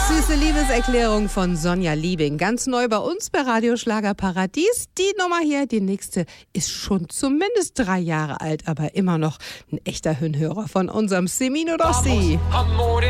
Süße Liebeserklärung von Sonja Liebing. Ganz neu bei uns bei Radio Schlager Paradies. Die Nummer hier, die nächste, ist schon zumindest 3 Jahre alt, aber immer noch ein echter Hinhörer von unserem Semino Rossi.